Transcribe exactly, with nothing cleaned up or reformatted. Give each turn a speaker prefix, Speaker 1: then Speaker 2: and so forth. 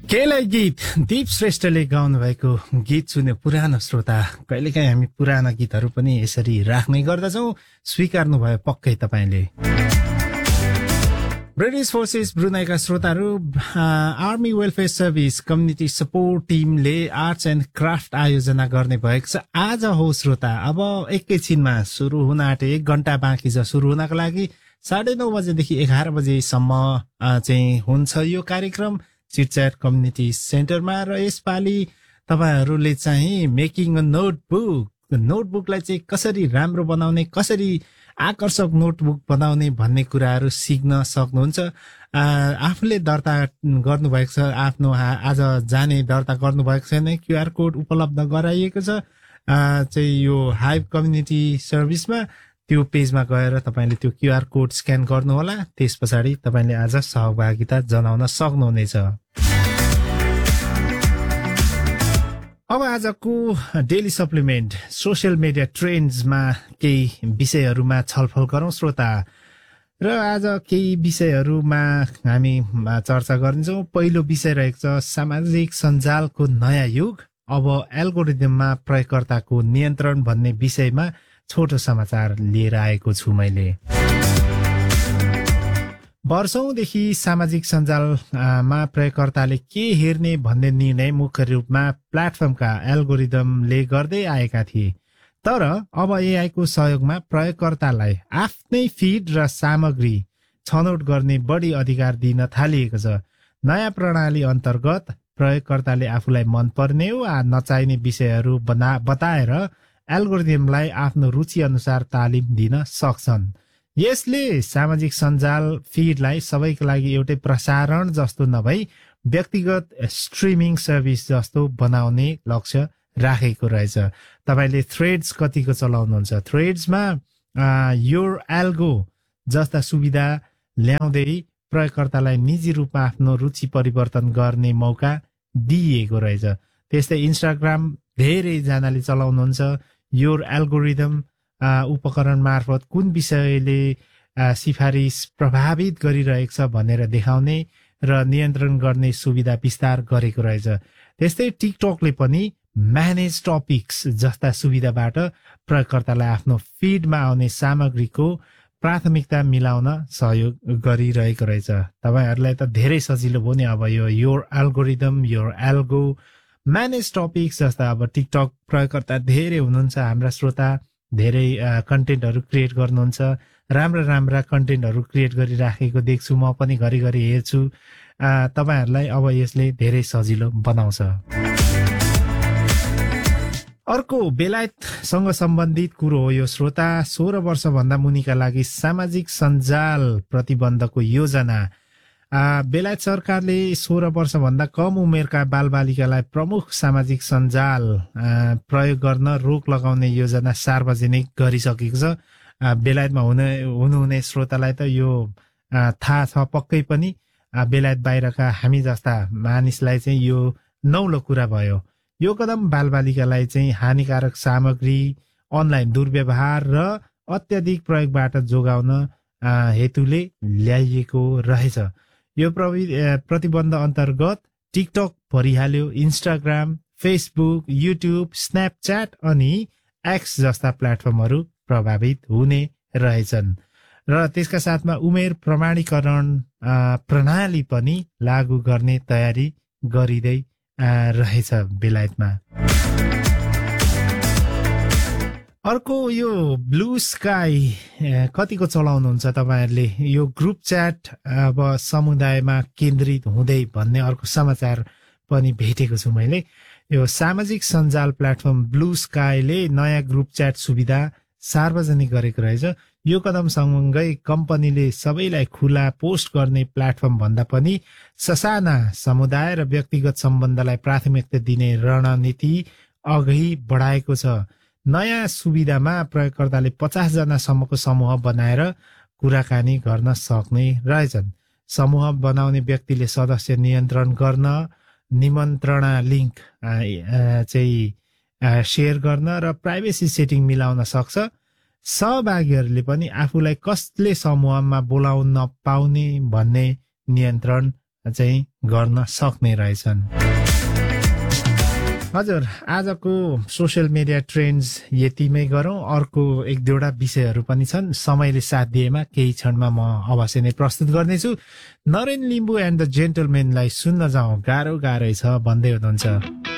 Speaker 1: केलाई गीत दीप श्रेष्ठले गाउनु भएको गीत सुन्ने पुरानो श्रोता कहिलेकाहीँ हामी पुराना गीतहरू पनि यसरी राख्ने गर्दछौँ स्वीकार्नु भयो पक्कै तपाईले British forces ब्रुनाईका श्रोताहरू army welfare service community support टिमले आर्ट्स एन्ड क्राफ्ट आयोजना गर्ने भएको छ आज हो श्रोता अब एकैछिनमा सुरु हुन आँटे एक घण्टा बाँकी छ सुरु हुनको लागि साढे नौ बजेदेखि एघार बजेसम्म चाहिँ हुन्छ यो कार्यक्रम चिटच्याट कम्युनिटी सेन्टरमा र यसपालि तपाईहरूले चाहिँ मेकिङ अ नोटबुक नोटबुकलाई चाहिँ कसरी राम्रो बनाउने कसरी आकर्षक नोटबुक बनाउने भन्ने कुराहरू सिक्न सक्नुहुन्छ आफूले दर्ता गर्नुभएको छ आफ्नो आज जाने दर्ता गर्नुभएको छैन क्युआर कोड उपलब्ध गराइएको छ चाहिँ यो हाइभ कम्युनिटी सर्भिसमा त्यो पेजमा गएर तपाईले त्यो क्युआर कोड स्क्यान गर्नुहोला त्यस पछाडि तपाईले आज सहभागिता जनाउन सक्नुहुनेछ अब आजको डेली सप्लिमेन्ट सोशल मिडिया ट्रेन्ड्समा केही विषयहरूमा छलफल गरौँ श्रोता र आज केही विषयहरूमा हामी चर्चा गर्छौँ पहिलो विषय रहेको छ सामाजिक सञ्जालको नयाँ युग अब एल्गोरिदममा प्रयोगकर्ताको नियन्त्रण भन्ने विषयमा छोटो समाचार लिएर आएको छु मैले वर्षौंदेखि सामाजिक सञ्जालमा प्रयोगकर्ताले के हेर्ने भन्ने निर्णय मुख्य रूपमा प्लेटफर्मका एल्गोरिदमले गर्दै आएका थिए तर अब एआई को सहयोगमा प्रयोगकर्तालाई आफ्नै फिड र सामग्री छनौट गर्ने बढी अधिकार दिन थालिएको छ नयाँ प्रणाली अन्तर्गत प्रयोगकर्ताले आफूलाई मनपर्ने वा नचाहिने विषयहरू बताएर एल्गोरिदमलाई आफ्नो रुचि अनुसार तालिम दिन सक्छन् यसले सामाजिक सञ्जाल फिडलाई सबैका लागि एउटै प्रसारण जस्तो नभई व्यक्तिगत स्ट्रिमिङ सर्भिस जस्तो बनाउने लक्ष्य राखेको रहेछ तपाईले थ्रेड्स कतिको चलाउनुहुन्छ थ्रेड्समा योर एल्गो जस्ता सुविधा ल्याउँदै प्रयोगकर्तालाई निजी रूपमा आफ्नो रुचि परिवर्तन गर्ने मौका दिइएको रहेछ त्यस्तै इन्स्टाग्राम धेरै जनाले चलाउनुहुन्छ योर एल्गोरिदम उपकरण मार्फत कुन विषयले सिफारिस प्रभावित गरिरहेको छ भनेर देखाउने र नियन्त्रण गर्ने सुविधा विस्तार गरेको रहेछ त्यस्तै टिकटकले पनि म्यानेज टपिक्स जस्ता सुविधाबाट प्रयोगकर्तालाई आफ्नो फिडमा आउने सामग्रीको प्राथमिकता मिलाउन सहयोग गरिरहेको रहेछ तपाईहरुलाई त धेरै सजिलो भयो नि अब यो your algorithm your algo manage topics जस्ता अब टिकटक प्रयोगकर्ता धेरै हुनुहुन्छ हाम्रा श्रोता धेरै कन्टेन्टहरू क्रिएट गर्नुहुन्छ राम्रा राम्रा कन्टेन्टहरू क्रिएट गरिराखेको देख्छु म पनि घरिघरि हेर्छु तपाईहरुलाई अब यसले धेरै सजिलो बनाउँछ अर्को बेलायतसँग सम्बन्धित कुरो हो यो श्रोता सोह्र वर्ष भन्दा मुनिका लागि सामाजिक सञ्जाल प्रतिबन्धको योजना बेलायत सरकारले सोह्र वर्ष भन्दा कम उमेरका बालबालिकालाई प्रमुख सामाजिक सञ्जाल प्रयोग गर्न रोक लगाउने योजना सार्वजनिक गरिसकेको छ बेलायतमा हुने हुनुहुने श्रोतालाई त यो थाहा छ पक्कै पनि बेलायत बाहिरका हामी जस्ता मानिसलाई चाहिँ यो नौलो कुरा भयो यो कदम बालबालिकालाई चाहिँ हानिकारक सामग्री अनलाइन दुर्व्यवहार र अत्याधिक प्रयोगबाट जोगाउन हेतुले ल्याइएको रहेछ यो प्रतिबन्ध अन्तर्गत TikTok भरिहाल्यो Instagram Facebook YouTube Snapchat अनि एक्स जस्ता प्लेटफर्महरू प्रभावित हुने रहेछन् र त्यसका साथमा उमेर प्रमाणीकरण प्रणाली पनि लागू गर्ने तयारी गरिँदै रहेछ बेलायतमा अर्को यो ब्लू स्काई कतिको चलाउनुहुन्छ तपाईहरुले यो ग्रुप च्याट अब समुदायमा केन्द्रित हुँदै भन्ने अर्को समाचार पनि भेटेको छु मैले यो सामाजिक सञ्जाल प्लेटफर्म ब्लू स्काईले नयाँ ग्रुप च्याट सुविधा सार्वजनिक गरेको रहेछ यो कदम सँगै कम्पनीले सबैलाई खुला पोस्ट गर्ने प्लेटफर्म भन्दा पनि ससाना समुदाय र व्यक्तिगत सम्बन्धलाई प्राथमिकता दिने रणनीति अघि बढाएको छ नयाँ सुविधामा प्रयोगकर्ताले पचास जना सम्मको समूह बनाएर कुराकानी गर्न सक्ने रहेछन् समूह बनाउने व्यक्तिले सदस्य नियन्त्रण गर्न निमन्त्रणा लिंक चाहिँ शेयर गर्न र प्राइभेसी सेटिङ मिलाउन सक्छ सहभागीहरूले पनि आफूलाई कसले समूहमा बोलाउन पाउने भन्ने नियन्त्रण चाहिँ गर्न सक्ने रहेछन्। हजुर, आजको सोसियल मिडिया ट्रेन्ड्स यतिमै गरौँ। अर्को एक दुईवटा विषयहरू पनि छन्, समयले साथ दिएमा केही क्षणमा म अवश्य नै प्रस्तुत गर्नेछु। नरेन लिम्बू एन्ड द जेन्टलमेनलाई सुन्न जाउँ, गाह्रो गाह्रै छ भन्दै हुनुहुन्छ।